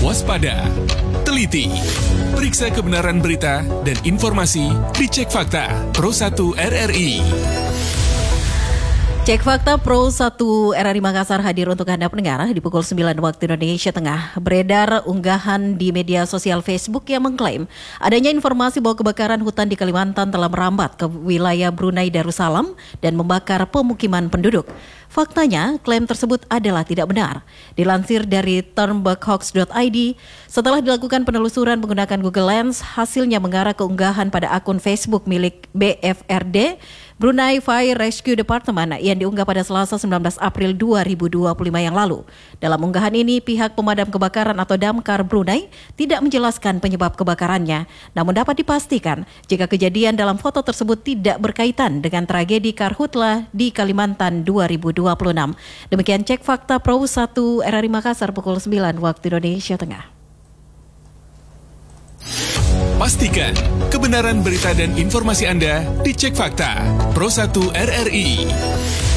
waspada, teliti, periksa kebenaran berita dan informasi di Cek Fakta Pro 1 RRI. Cek Fakta Pro 1 RRI Makassar hadir untuk Anda pendengar di pukul 9 waktu Indonesia Tengah. Beredar unggahan di media sosial Facebook yang mengklaim adanya informasi bahwa kebakaran hutan di Kalimantan telah merambat ke wilayah Brunei Darussalam dan membakar pemukiman penduduk. Faktanya, klaim tersebut adalah tidak benar. Dilansir dari turnbuckhoax.id, setelah dilakukan penelusuran menggunakan Google Lens, hasilnya mengarah ke unggahan pada akun Facebook milik BFRD, Brunei Fire Rescue Department yang diunggah pada Selasa 19 April 2025 yang lalu. Dalam unggahan ini, pihak pemadam kebakaran atau Damkar Brunei tidak menjelaskan penyebab kebakarannya. Namun dapat dipastikan jika kejadian dalam foto tersebut tidak berkaitan dengan tragedi Karhutla di Kalimantan 2026. Demikian Cek Fakta Pro 1 RRI Makassar pukul 9 waktu Indonesia Tengah. Pastikan kebenaran berita dan informasi Anda di Cek Fakta Pro 1 RRI.